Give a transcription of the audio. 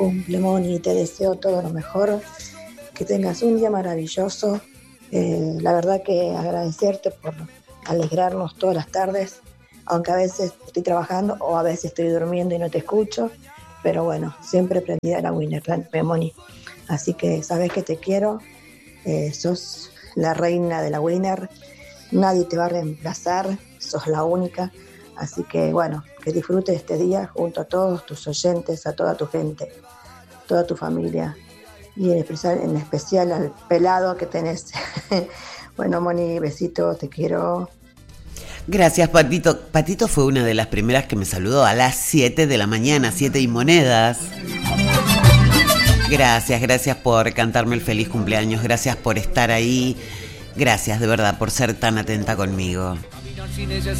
cumple, Moni, te deseo todo lo mejor, que tengas un día maravilloso. La verdad que agradecerte por alegrarnos todas las tardes, aunque a veces estoy trabajando o a veces estoy durmiendo y no te escucho, pero bueno, siempre prendida la Winner, Moni. Así que sabes que te quiero, sos la reina de la Winner, nadie te va a reemplazar, sos la única. Así que bueno, que disfrutes este día junto a todos tus oyentes, a toda tu gente, toda tu familia y en especial al pelado que tenés. Bueno, Moni, besitos, te quiero. Gracias, Patito. Patito fue una de las primeras que me saludó a las 7 de la mañana, 7 y monedas. Gracias por cantarme el feliz cumpleaños, gracias por estar ahí, gracias de verdad por ser tan atenta conmigo.